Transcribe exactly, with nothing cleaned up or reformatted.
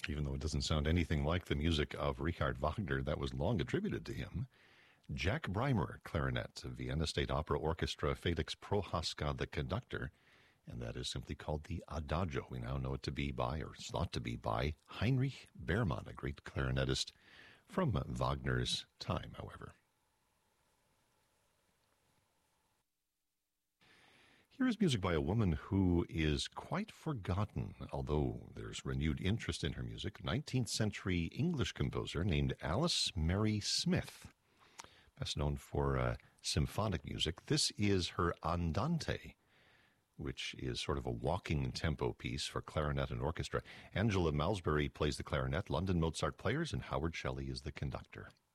even though it doesn't sound anything like the music of Richard Wagner that was long attributed to him. Jack Breimer, clarinet, Vienna State Opera Orchestra, Felix Prohaska, the conductor, and that is simply called the Adagio. We now know it to be by, or it's thought to be by, Heinrich Behrmann, a great clarinetist from Wagner's time, however. Here is music by a woman who is quite forgotten, although there's renewed interest in her music. nineteenth century English composer named Alice Mary Smith, best known for uh, symphonic music. This is her Andante, which is sort of a walking tempo piece for clarinet and orchestra. Angela Malsbury plays the clarinet, London Mozart Players, and Howard Shelley is the conductor.